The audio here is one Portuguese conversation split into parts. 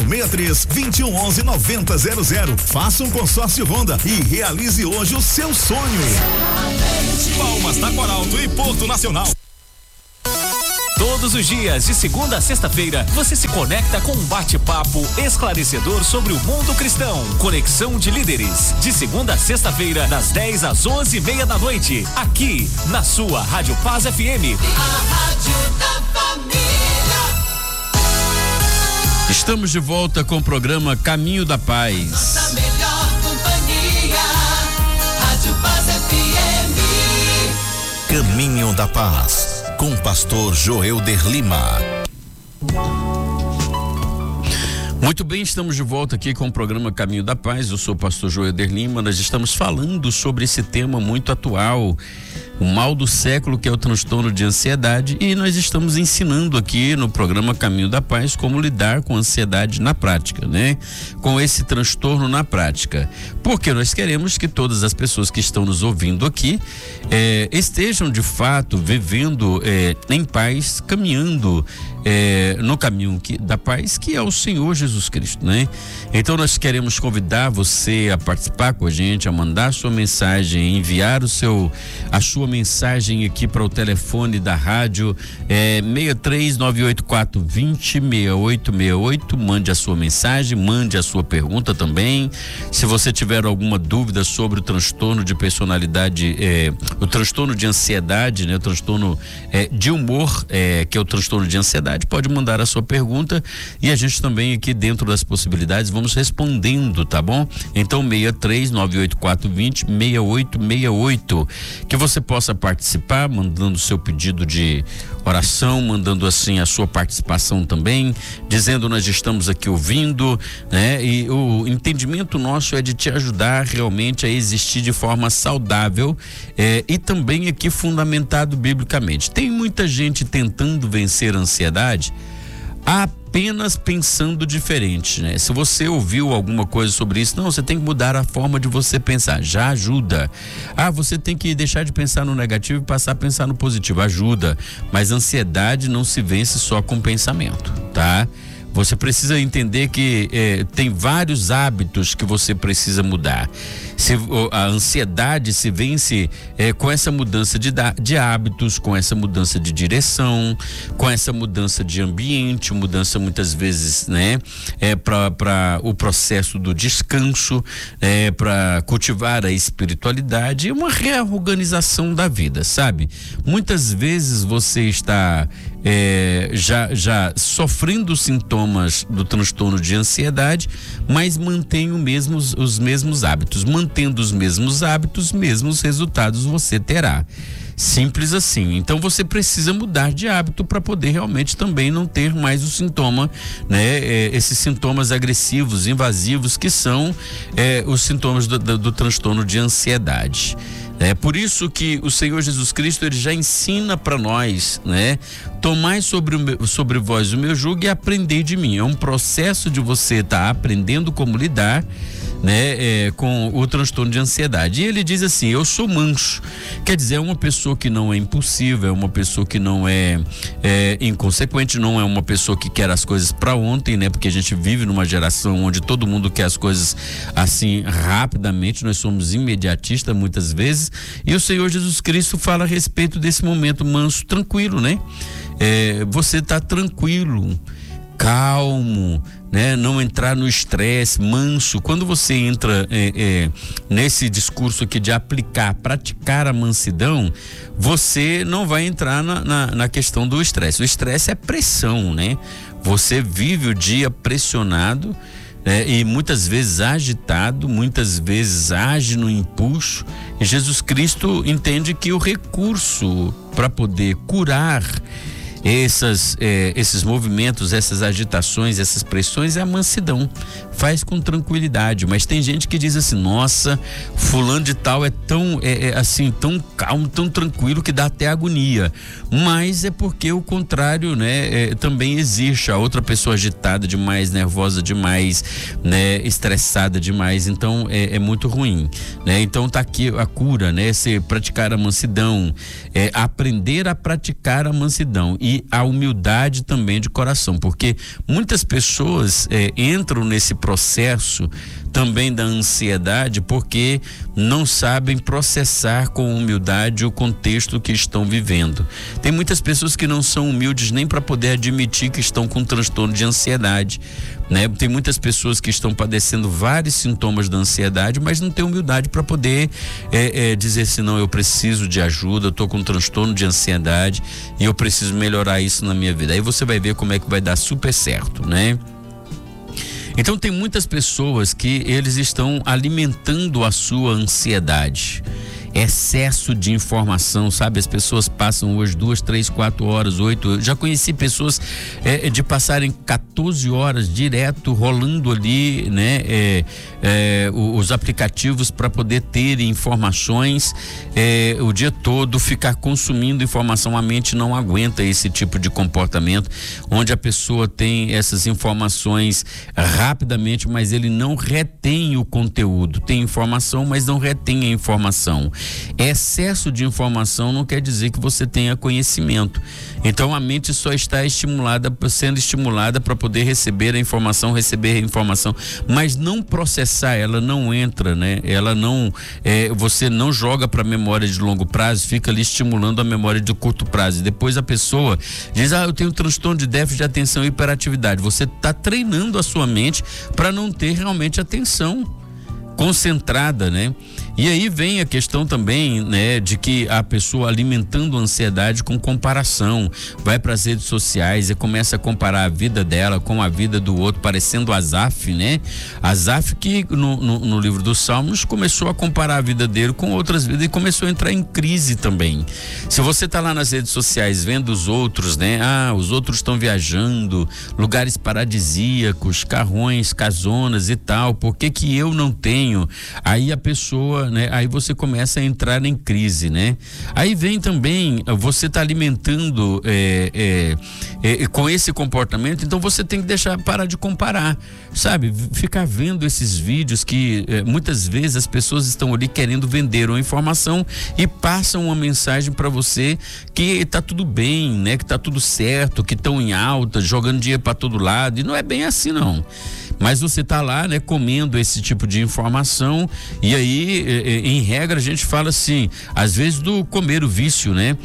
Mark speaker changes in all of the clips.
Speaker 1: 463-2111-9000. Faça um consórcio Honda e realize hoje o seu sonho.
Speaker 2: Palmas da Coralto e Porto Nacional. Todos os dias, de segunda a sexta-feira, você se conecta com um bate-papo esclarecedor sobre o mundo cristão. Conexão de Líderes, de segunda a sexta-feira, das 10 às 11:30 da noite, aqui na sua Rádio Paz FM.
Speaker 3: A Rádio da Família.
Speaker 4: Estamos de volta com o programa Caminho da Paz.
Speaker 3: Nossa melhor companhia, Rádio Paz FM.
Speaker 1: Caminho da Paz, com o pastor Joelder Lima.
Speaker 4: Muito bem, estamos de volta aqui com o programa Caminho da Paz. Eu sou o pastor Joelder Lima. Nós estamos falando sobre esse tema muito atual, o mal do século, que é o transtorno de ansiedade, e nós estamos ensinando aqui no programa Caminho da Paz como lidar com a ansiedade na prática, né? Com esse transtorno na prática, porque nós queremos que todas as pessoas que estão nos ouvindo aqui estejam de fato vivendo em paz, caminhando no caminho da paz, que é o Senhor Jesus Cristo, né? Então nós queremos convidar você a participar com a gente, a mandar sua mensagem, enviar a sua mensagem aqui para o telefone da rádio 63984206868. Mande a sua mensagem, mande a sua pergunta também. Se você tiver alguma dúvida sobre o transtorno de personalidade, o transtorno de ansiedade, né? O transtorno de humor, que é o transtorno de ansiedade, pode mandar a sua pergunta e a gente também aqui, dentro das possibilidades, vamos respondendo, tá bom? Então 63984206868, que você possa participar, mandando seu pedido de oração, mandando assim a sua participação também, dizendo nós estamos aqui ouvindo, né? E o entendimento nosso é de te ajudar realmente a existir de forma saudável, e também aqui fundamentado biblicamente. Tem muita gente tentando vencer a ansiedade apenas pensando diferente, né? Se você ouviu alguma coisa sobre isso, não, você tem que mudar a forma de você pensar, já ajuda. Você tem que deixar de pensar no negativo e passar a pensar no positivo, ajuda. Mas a ansiedade não se vence só com pensamento, tá? Você precisa entender que tem vários hábitos que você precisa mudar. A ansiedade se vence com essa mudança de hábitos, com essa mudança de direção, com essa mudança de ambiente, mudança muitas vezes, né, para o processo do descanso, para cultivar a espiritualidade e uma reorganização da vida, sabe? Muitas vezes você está já sofrendo sintomas do transtorno de ansiedade, mas mantém os mesmos hábitos. Mantendo os mesmos hábitos, mesmos resultados você terá. Simples assim. Então você precisa mudar de hábito para poder realmente também não ter mais o sintoma, né? Esses sintomas agressivos, invasivos, que são os sintomas do transtorno de ansiedade. É por isso que o Senhor Jesus Cristo, ele já ensina para nós, né? Tomai sobre vós o meu jugo e aprendei de mim. É um processo de você estar aprendendo como lidar, né, com o transtorno de ansiedade. E ele diz assim: eu sou manso. Quer dizer, é uma pessoa que não é impulsiva, é uma pessoa que não é inconsequente, não é uma pessoa que quer as coisas para ontem, né? Porque a gente vive numa geração onde todo mundo quer as coisas assim rapidamente, nós somos imediatistas muitas vezes. E o Senhor Jesus Cristo fala a respeito desse momento manso, tranquilo, né? Você tá tranquilo, calmo, né? Não entrar no estresse, manso. Quando você entra nesse discurso aqui de praticar a mansidão, você não vai entrar na questão do estresse. O estresse é pressão, né? Você vive o dia pressionado, e muitas vezes agitado, muitas vezes age no impulso. E Jesus Cristo entende que o recurso para poder curar esses movimentos, essas agitações, essas pressões é a mansidão. Faz com tranquilidade. Mas tem gente que diz assim: nossa, fulano de tal é tão assim, tão calmo, tão tranquilo que dá até agonia. Mas é porque o contrário, né, também existe. A outra pessoa agitada demais, nervosa demais, né, estressada demais. Então é muito ruim, né? Então tá aqui a cura, né? Se praticar a mansidão, aprender a praticar a mansidão. e a humildade também de coração, porque muitas pessoas entram nesse processo também da ansiedade porque não sabem processar com humildade o contexto que estão vivendo. Tem muitas pessoas que não são humildes nem para poder admitir que estão com transtorno de ansiedade, né? Tem muitas pessoas que estão padecendo vários sintomas da ansiedade, mas não tem humildade para poder dizer assim, não, eu preciso de ajuda, eu estou com transtorno de ansiedade e eu preciso melhorar isso na minha vida. Aí você vai ver como é que vai dar super certo, né? Então tem muitas pessoas que eles estão alimentando a sua ansiedade. Excesso de informação, sabe? As pessoas passam hoje 2, 3, 4 horas, 8. Eu já conheci pessoas de passarem 14 horas direto rolando ali, né? Os aplicativos para poder ter informações o dia todo, ficar consumindo informação. A mente não aguenta esse tipo de comportamento, onde a pessoa tem essas informações rapidamente, mas ele não retém o conteúdo. Tem informação, mas não retém a informação. Excesso de informação não quer dizer que você tenha conhecimento. Então a mente só está sendo estimulada para poder receber a informação, mas não processar, ela não entra, né? Ela não, você não joga para a memória de longo prazo, fica ali estimulando a memória de curto prazo. E depois a pessoa diz, eu tenho transtorno de déficit de atenção e hiperatividade. Você está treinando a sua mente para não ter realmente atenção concentrada, né? E aí vem a questão também, né, de que a pessoa alimentando a ansiedade com comparação, vai para as redes sociais e começa a comparar a vida dela com a vida do outro, parecendo Asaf, né? Asaf que no livro dos Salmos começou a comparar a vida dele com outras vidas e começou a entrar em crise também. Se você está lá nas redes sociais vendo os outros, né? Os outros estão viajando, lugares paradisíacos, carrões, casonas e tal, por que que eu não tenho? Aí a pessoa, né? Aí você começa a entrar em crise, né? Aí vem também, você está alimentando com esse comportamento, então você tem que parar de comparar, sabe? Ficar vendo esses vídeos que muitas vezes as pessoas estão ali querendo vender uma informação e passam uma mensagem para você que tá tudo bem, né? Que tá tudo certo, que estão em alta, jogando dinheiro para todo lado, e não é bem assim não. Mas você tá lá, né, comendo esse tipo de informação, e aí, em regra, a gente fala assim, às vezes do comer o vício, né?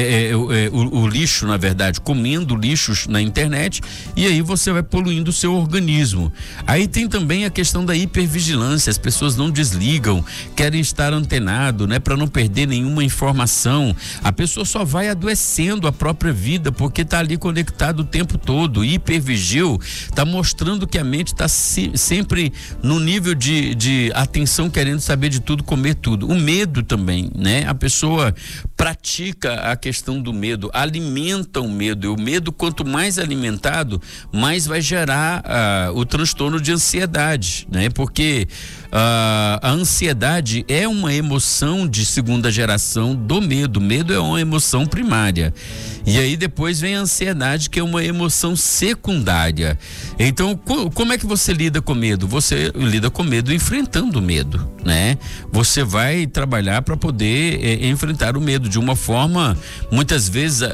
Speaker 4: O lixo, na verdade, comendo lixos na internet, e aí você vai poluindo o seu organismo. Aí tem também a questão da hipervigilância, as pessoas não desligam, querem estar antenado, né, para não perder nenhuma informação. A pessoa só vai adoecendo a própria vida, porque tá ali conectado o tempo todo. Hipervigil tá mostrando que a mente está sempre no nível de atenção, querendo saber de tudo, comer tudo. O medo também, né? A pessoa pratica a questão do medo, alimenta o medo, e o medo, quanto mais alimentado, mais vai gerar o transtorno de ansiedade, né? Porque a ansiedade é uma emoção de segunda geração do medo. O medo é uma emoção primária. E aí depois vem a ansiedade, que é uma emoção secundária. Então, como é que você lida com medo? Você lida com medo enfrentando o medo, né? Você vai trabalhar para poder enfrentar o medo de uma forma, muitas vezes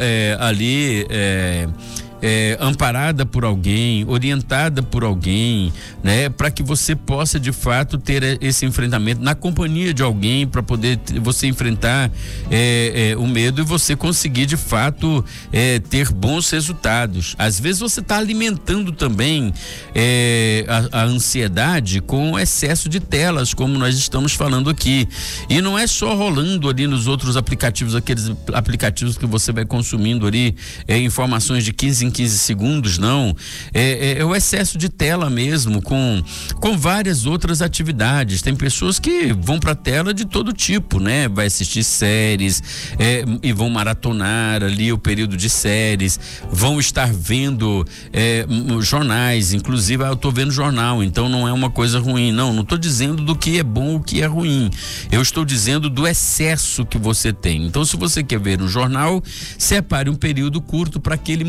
Speaker 4: amparada por alguém, orientada por alguém, né? Para que você possa de fato ter esse enfrentamento na companhia de alguém, para poder você enfrentar o medo e você conseguir de fato ter bons resultados. Às vezes você está alimentando também a ansiedade com excesso de telas, como nós estamos falando aqui, e não é só rolando ali nos outros aplicativos, aqueles aplicativos que você vai consumindo ali informações de 15 em 15 segundos, não. É o excesso de tela mesmo, com várias outras atividades. Tem pessoas que vão pra tela de todo tipo, né? Vai assistir séries e vão maratonar ali o período de séries, vão estar vendo jornais, inclusive eu tô vendo jornal, então não é uma coisa ruim, não tô dizendo do que é bom ou o que é ruim, eu estou dizendo do excesso que você tem. Então, se você quer ver um jornal, separe um período curto para aquele momento.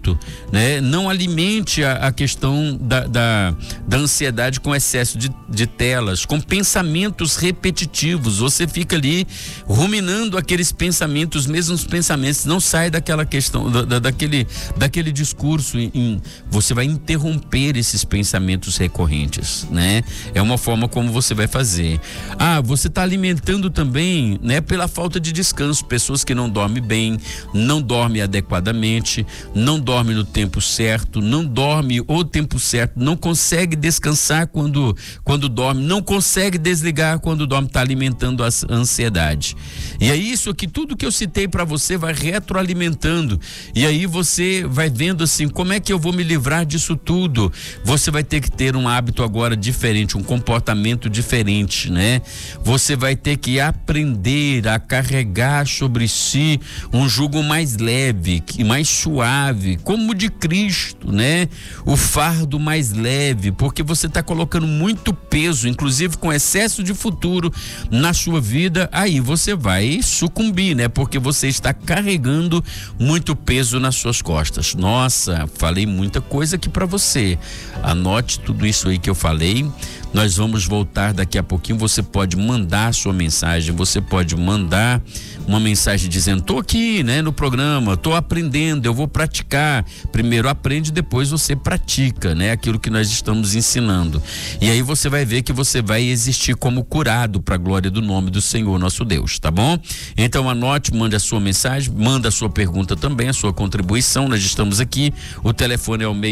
Speaker 4: pensamento, né? Não alimente a questão da ansiedade com excesso de telas, com pensamentos repetitivos. Você fica ali ruminando aqueles pensamentos, os mesmos pensamentos, não sai daquela questão, daquele discurso. Você vai interromper esses pensamentos recorrentes, né? É uma forma como você vai fazer. Você está alimentando também, né? Pela falta de descanso, pessoas que não dormem bem, não dormem adequadamente, não dormem no tempo certo, não dorme o tempo certo, não consegue descansar quando dorme, não consegue desligar quando dorme, está alimentando a ansiedade. E é isso que tudo que eu citei para você vai retroalimentando, e aí você vai vendo assim, como é que eu vou me livrar disso tudo? Você vai ter que ter um hábito agora diferente, um comportamento diferente, né? Você vai ter que aprender a carregar sobre si um jugo mais leve, mais suave, como o de Cristo, né? O fardo mais leve, porque você está colocando muito peso, inclusive com excesso de futuro na sua vida, aí você vai sucumbir, né? Porque você está carregando muito peso nas suas costas. Nossa, falei muita coisa aqui para você. Anote tudo isso aí que eu falei. Nós vamos voltar daqui a pouquinho. Você pode mandar a sua mensagem, você pode mandar uma mensagem dizendo: tô aqui, né, no programa, tô aprendendo, eu vou praticar. Primeiro aprende, depois você pratica, né, aquilo que nós estamos ensinando. E aí você vai ver que você vai existir como curado para a glória do nome do Senhor nosso Deus, tá bom? Então anote, mande a sua mensagem, manda a sua pergunta também, a sua contribuição. Nós estamos aqui, o telefone é o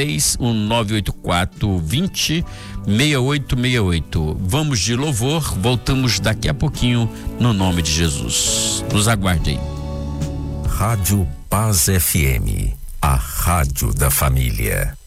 Speaker 4: 63-1984-20-6868. Vamos de louvor, voltamos daqui a pouquinho no nome de Jesus. Nos aguarde aí.
Speaker 1: Rádio Paz FM, a rádio da família.